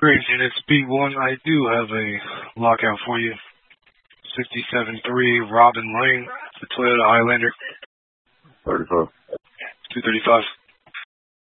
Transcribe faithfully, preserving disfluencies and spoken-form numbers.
Great, units B one, I do have a lockout for you. sixty-seven three Robin Lane, the Toyota Highlander. thirty-five. two thirty-five.